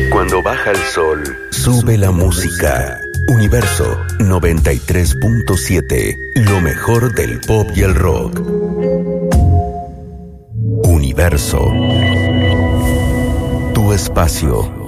Cuando baja el sol, sube la música. Universo 93.7. Lo mejor del pop y el rock. Universo. Tu espacio.